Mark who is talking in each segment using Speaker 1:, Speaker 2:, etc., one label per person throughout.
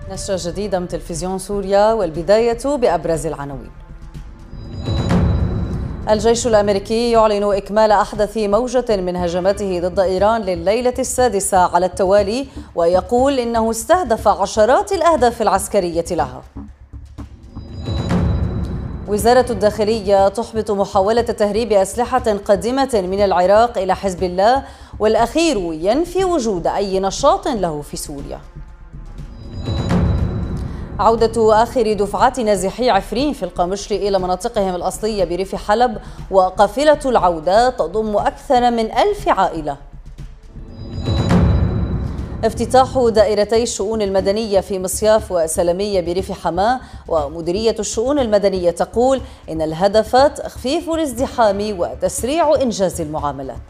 Speaker 1: نشرة جديدة من تلفزيون سوريا، والبداية بأبرز العناوين. الجيش الأمريكي يعلن إكمال أحدث موجة من هجماته ضد إيران لليلة السادسة على التوالي، ويقول إنه استهدف عشرات الأهداف العسكرية لها. وزارة الداخلية تحبط محاولة تهريب أسلحة قادمة من العراق إلى حزب الله، والأخير ينفي وجود أي نشاط له في سوريا. عودة آخر دفعات نازحي عفرين في القامشر إلى مناطقهم الأصلية بريف حلب، وقافلة العودة تضم أكثر من 1000 عائلة. افتتاح دائرتي الشؤون المدنية في مصياف وسلمية بريف حماة، ومديرية الشؤون المدنية تقول إن الهدف تخفيف الازدحام وتسريع إنجاز المعاملات.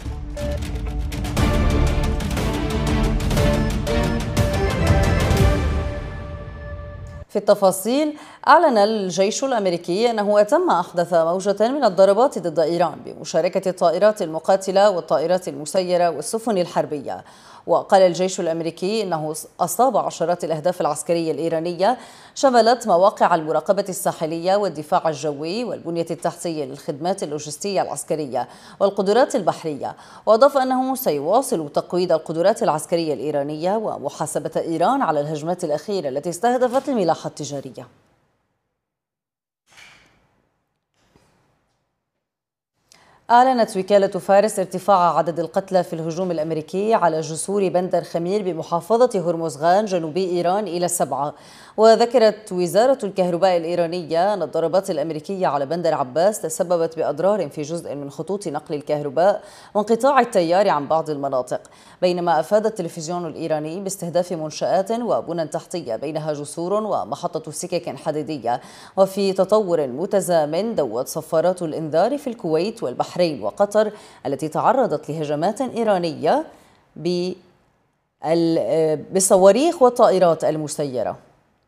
Speaker 1: في التفاصيل، أعلن الجيش الأمريكي أنه أتم أحدث موجة من الضربات ضد إيران بمشاركة الطائرات المقاتلة والطائرات المسيرة والسفن الحربية. وقال الجيش الأمريكي أنه أصاب عشرات الأهداف العسكرية الإيرانية، شملت مواقع المراقبة الساحلية والدفاع الجوي والبنية التحتية للخدمات اللوجستية العسكرية والقدرات البحرية. وأضاف أنه سيواصل تقويض القدرات العسكرية الإيرانية ومحاسبة إيران على الهجمات الأخيرة التي استهدفت الملاحة التجارية. أعلنت وكالة فارس ارتفاع عدد القتلى في الهجوم الأمريكي على جسور بندر خمير بمحافظة هرمزغان جنوبي إيران إلى 7. وذكرت وزارة الكهرباء الإيرانية أن الضربات الأمريكية على بندر عباس تسببت بأضرار في جزء من خطوط نقل الكهرباء وانقطاع التيار عن بعض المناطق، بينما أفاد التلفزيون الإيراني باستهداف منشآت وبنى تحتية بينها جسور ومحطة سكك حديدية. وفي تطور متزامن دوت صفارات الإنذار في الكويت والبحرين وقطر التي تعرضت لهجمات إيرانية بالصواريخ والطائرات المسيرة.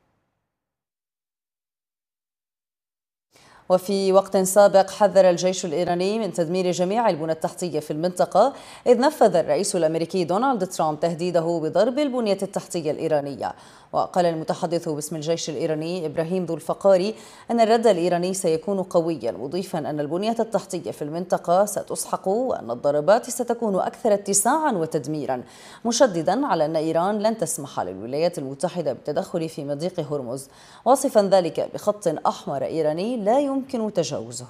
Speaker 1: وفي وقت سابق حذر الجيش الإيراني من تدمير جميع البنى التحتية في المنطقة، إذ نفذ الرئيس الأمريكي دونالد ترامب تهديده بضرب البنية التحتية الإيرانية. وقال المتحدث باسم الجيش الإيراني إبراهيم ذو الفقاري أن الرد الإيراني سيكون قويا، مضيفا أن البنية التحتية في المنطقة ستسحق وأن الضربات ستكون أكثر اتساعا وتدميرا، مشددا على أن إيران لن تسمح للولايات المتحدة بالتدخل في مضيق هرمز، واصفا ذلك بخط أحمر إيراني لا يمكن تجاوزه.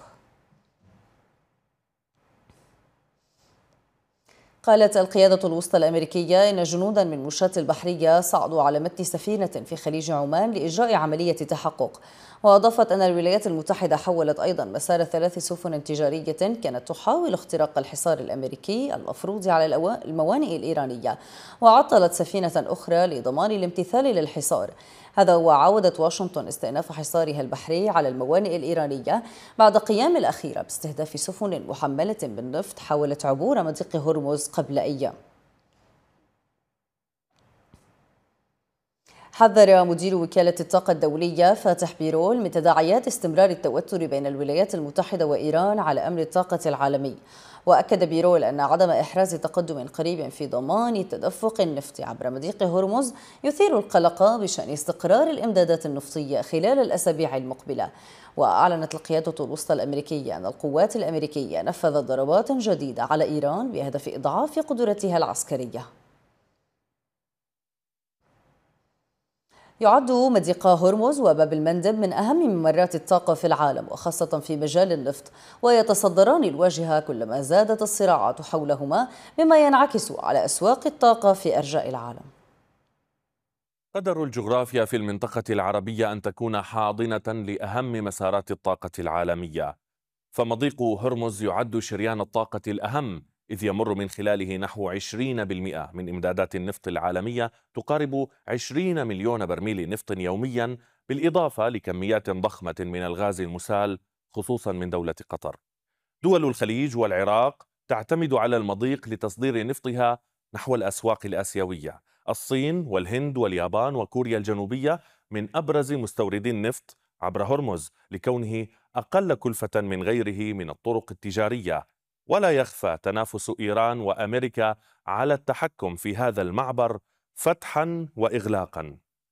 Speaker 1: قالت القيادة الوسطى الأمريكية إن جنودا من مشاة البحرية صعدوا على متن سفينة في خليج عمان لإجراء عملية تحقق. وأضافت أن الولايات المتحدة حولت أيضا مسار 3 سفن تجارية كانت تحاول اختراق الحصار الأمريكي المفروض على الموانئ الإيرانية، وعطلت سفينة أخرى لضمان الامتثال للحصار. هذا وعاودت واشنطن استئناف حصارها البحري على الموانئ الإيرانية بعد قيام الأخيرة باستهداف سفن محملة بالنفط حاولت عبور مضيق هرمز قبل أيام. حذر مدير وكالة الطاقة الدولية فاتح بيرول من تداعيات استمرار التوتر بين الولايات المتحدة وإيران على أمن الطاقة العالمي. وأكد بيرول أن عدم إحراز تقدم قريب في ضمان تدفق النفط عبر مضيق هرمز يثير القلق بشأن استقرار الإمدادات النفطية خلال الأسابيع المقبلة. وأعلنت القيادة الوسطى الأمريكية أن القوات الأمريكية نفذت ضربات جديدة على إيران بهدف إضعاف قدرتها العسكرية. يعد مضيق هرمز وباب المندب من أهم ممرات الطاقة في العالم، وخاصة في مجال النفط، ويتصدران الواجهة كلما زادت الصراعات حولهما، مما ينعكس على أسواق الطاقة في أرجاء العالم.
Speaker 2: قدر الجغرافيا في المنطقة العربية أن تكون حاضنة لأهم مسارات الطاقة العالمية، فمضيق هرمز يعد شريان الطاقة الأهم، إذ يمر من خلاله نحو 20% من إمدادات النفط العالمية، تقارب 20 مليون برميل نفط يوميا، بالإضافة لكميات ضخمة من الغاز المسال خصوصا من دولة قطر. دول الخليج والعراق تعتمد على المضيق لتصدير نفطها نحو الأسواق الآسيوية. الصين والهند واليابان وكوريا الجنوبية من أبرز مستوردي النفط عبر هرمز، لكونه أقل كلفة من غيره من الطرق التجارية. ولا يخفى تنافس إيران وأمريكا على التحكم في هذا المعبر فتحا وإغلاقا.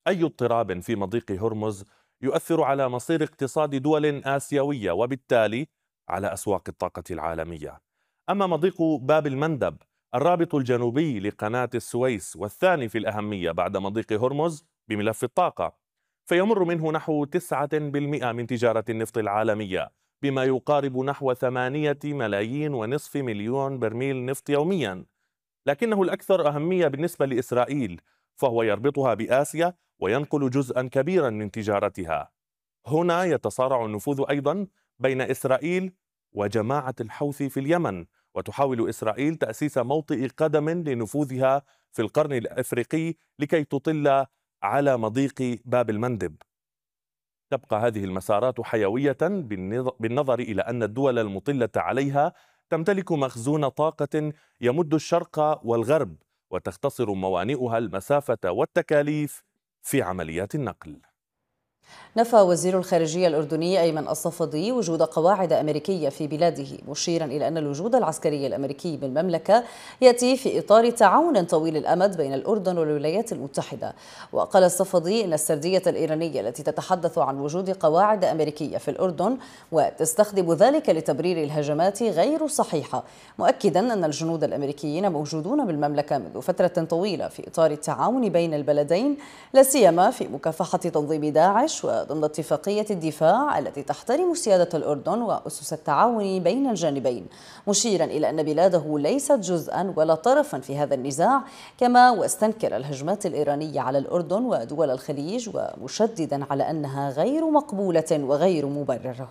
Speaker 2: أي اضطراب في مضيق هرمز يؤثر على مصير اقتصاد دول آسيوية وبالتالي على أسواق الطاقة العالمية. أما مضيق باب المندب الرابط الجنوبي لقناة السويس والثاني في الأهمية بعد مضيق هرمز بملف الطاقة، فيمر منه نحو 9% من تجارة النفط العالمية، بما يقارب نحو 8,500,000 برميل نفط يوميا. لكنه الأكثر أهمية بالنسبة لإسرائيل، فهو يربطها بآسيا وينقل جزءا كبيرا من تجارتها. هنا يتصارع النفوذ أيضا بين إسرائيل وجماعة الحوثي في اليمن، وتحاول إسرائيل تأسيس موطئ قدم لنفوذها في القرن الأفريقي لكي تطل على مضيق باب المندب. تبقى هذه المسارات حيوية بالنظر إلى أن الدول المطلة عليها تمتلك مخزون طاقة يمد الشرق والغرب، وتختصر موانئها المسافة والتكاليف في عمليات النقل.
Speaker 1: نفى وزير الخارجية الأردني أيمن الصفدي وجود قواعد أمريكية في بلاده، مشيرا إلى أن الوجود العسكري الأمريكي بالمملكة يأتي في إطار تعاون طويل الأمد بين الأردن والولايات المتحدة. وقال الصفدي إن السردية الإيرانية التي تتحدث عن وجود قواعد أمريكية في الأردن وتستخدم ذلك لتبرير الهجمات غير صحيحة، مؤكدا أن الجنود الأمريكيين موجودون بالمملكة منذ فترة طويلة في إطار التعاون بين البلدين، لا سيما في مكافحة تنظيم داعش وضمن اتفاقية الدفاع التي تحترم سيادة الأردن وأسس التعاون بين الجانبين، مشيرا إلى أن بلاده ليست جزءا ولا طرفا في هذا النزاع، كما واستنكر الهجمات الإيرانية على الأردن ودول الخليج، ومشددا على أنها غير مقبولة وغير مبررة.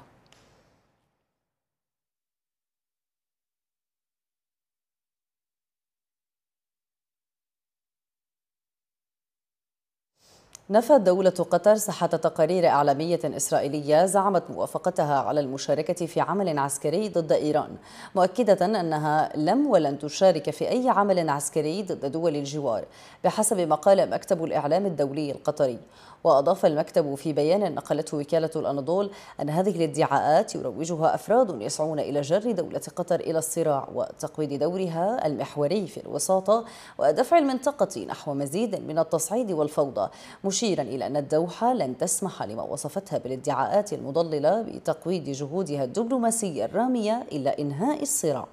Speaker 1: نفت دولة قطر صحة تقارير إعلامية إسرائيلية زعمت موافقتها على المشاركة في عمل عسكري ضد إيران، مؤكدة أنها لم ولن تشارك في أي عمل عسكري ضد دول الجوار، بحسب ما قال مكتب الإعلام الدولي القطري. وأضاف المكتب في بيان نقلته وكالة الأناضول أن هذه الادعاءات يروجها أفراد يسعون إلى جر دولة قطر إلى الصراع وتقويض دورها المحوري في الوساطة ودفع المنطقة نحو مزيد من التصعيد والفوضى، مشيرا إلى أن الدوحة لن تسمح لما وصفتها بالادعاءات المضللة بتقويض جهودها الدبلوماسية الرامية إلا إنهاء الصراع.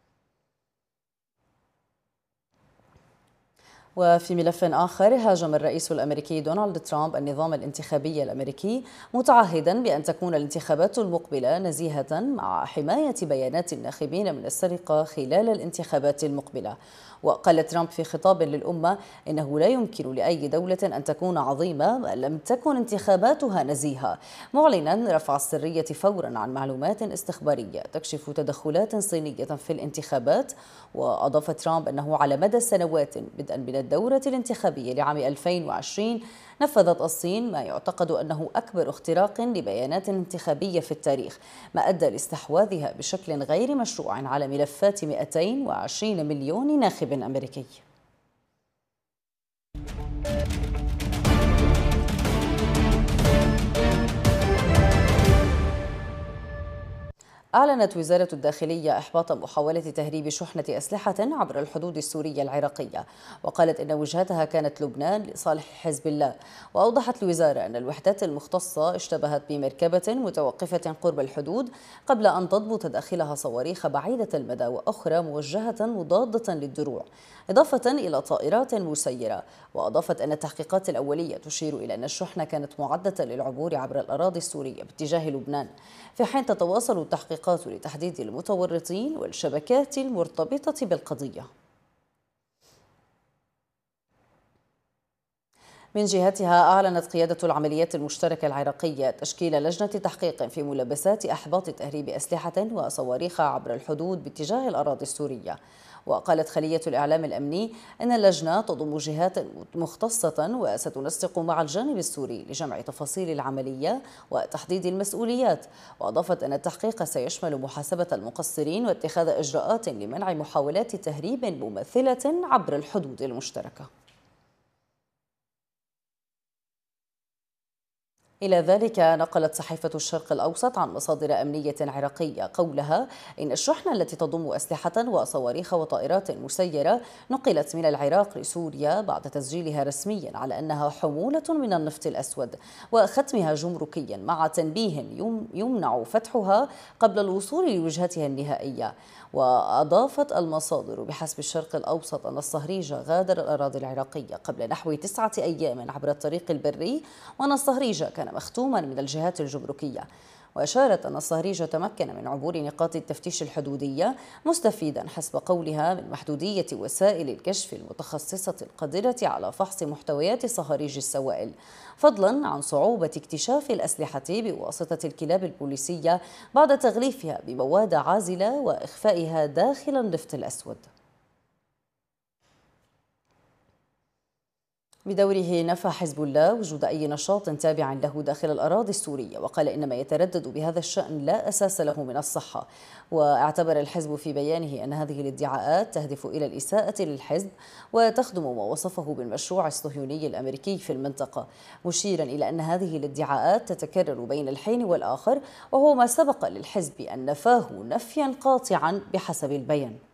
Speaker 1: وفي ملف آخر، هاجم الرئيس الأمريكي دونالد ترامب النظام الانتخابي الأمريكي، متعهدا بأن تكون الانتخابات المقبلة نزيهة مع حماية بيانات الناخبين من السرقة خلال الانتخابات المقبلة. وقال ترامب في خطاب للأمة إنه لا يمكن لأي دولة أن تكون عظيمة ما لم تكن انتخاباتها نزيهة، معلنا رفع السرية فورا عن معلومات استخبارية تكشف تدخلات صينية في الانتخابات. وأضاف ترامب أنه على مدى سنوات بدءا من الدورة الانتخابية لعام 2020 نفذت الصين ما يعتقد أنه أكبر اختراق لبيانات انتخابية في التاريخ، ما أدى لاستحواذها بشكل غير مشروع على ملفات 220 مليون ناخب أمريكي. أعلنت وزارة الداخلية إحباط محاولة تهريب شحنة أسلحة عبر الحدود السورية العراقية، وقالت إن وجهتها كانت لبنان لصالح حزب الله. وأوضحت الوزارة أن الوحدات المختصة اشتبهت بمركبة متوقفة قرب الحدود قبل أن تضبط داخلها صواريخ بعيدة المدى وأخرى موجهة مضادة للدروع، إضافة إلى طائرات مسيرة. وأضافت أن التحقيقات الأولية تشير إلى أن الشحنة كانت معدة للعبور عبر الأراضي السورية باتجاه لبنان، في حين تتواصل التحقيقات لتحديد المتورطين والشبكات المرتبطة بالقضية. من جهتها، أعلنت قيادة العمليات المشتركة العراقية تشكيل لجنة تحقيق في ملابسات أحباط تهريب أسلحة وصواريخ عبر الحدود باتجاه الأراضي السورية. وقالت خلية الإعلام الأمني أن اللجنة تضم جهات مختصة وستنسق مع الجانب السوري لجمع تفاصيل العملية وتحديد المسؤوليات. وأضافت أن التحقيق سيشمل محاسبة المقصرين واتخاذ إجراءات لمنع محاولات تهريب مماثلة عبر الحدود المشتركة. إلى ذلك نقلت صحيفة الشرق الأوسط عن مصادر أمنية عراقية قولها إن الشحنة التي تضم أسلحة وصواريخ وطائرات مسيرة نقلت من العراق لسوريا بعد تسجيلها رسميا على أنها حمولة من النفط الأسود وختمها جمركيا مع تنبيه يمنع فتحها قبل الوصول لوجهتها النهائية. وأضافت المصادر بحسب الشرق الأوسط أن الصهريج غادر الأراضي العراقية قبل نحو 9 أيام عبر الطريق البري، وأن الصهريج كان مختوما من الجهات الجمركية. وأشارت أن الصهريج تمكن من عبور نقاط التفتيش الحدودية، مستفيدا حسب قولها من محدودية وسائل الكشف المتخصصة القادرة على فحص محتويات صهاريج السوائل، فضلا عن صعوبة اكتشاف الأسلحة بواسطة الكلاب البوليسية بعد تغليفها بمواد عازلة وإخفائها داخل النفط الأسود. بدوره نفى حزب الله وجود أي نشاط تابع له داخل الأراضي السورية، وقال إن ما يتردد بهذا الشأن لا أساس له من الصحة. واعتبر الحزب في بيانه أن هذه الادعاءات تهدف إلى الإساءة للحزب وتخدم ما وصفه بالمشروع الصهيوني الأمريكي في المنطقة، مشيرا إلى أن هذه الادعاءات تتكرر بين الحين والآخر، وهو ما سبق للحزب أن نفاه نفيا قاطعا بحسب البيان.